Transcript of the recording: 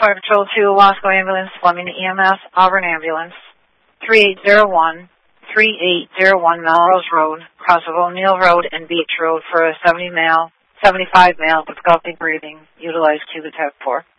Fire Patrol 2, Wasco Ambulance, Fleming EMS, Auburn Ambulance, 3801 Melrose Road, cross of O'Neill Road and Beach Road for a 75 male difficulty breathing. Utilize Cuba Tech 4.